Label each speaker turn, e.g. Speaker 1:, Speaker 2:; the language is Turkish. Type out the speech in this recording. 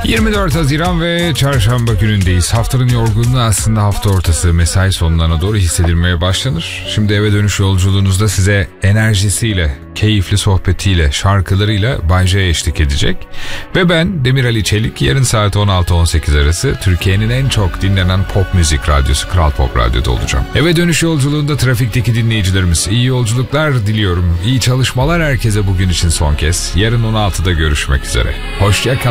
Speaker 1: 24 Haziran ve çarşamba günündeyiz. Haftanın yorgunluğu aslında hafta ortası, mesai sonlarına doğru hissedilmeye başlanır. Şimdi eve dönüş yolculuğunuzda size enerjisiyle, keyifli sohbetiyle, şarkılarıyla Bay J eşlik edecek. Ve ben Demir Ali Çelik, yarın saat 16-18 arası Türkiye'nin en çok dinlenen pop müzik radyosu Kral Pop Radyo'da olacağım. Eve dönüş yolculuğunda trafikteki dinleyicilerimiz iyi yolculuklar diliyorum. İyi çalışmalar herkese bugün için son kez. Yarın 16'da görüşmek üzere. Hoşça kalın.